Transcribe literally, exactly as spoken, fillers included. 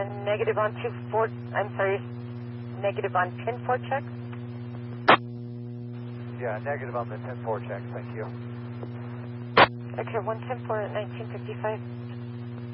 Negative on two four, I'm sorry, negative on pin four check? Yeah, negative on the ten four check, thank you. Okay, one ten four at nineteen fifty-five.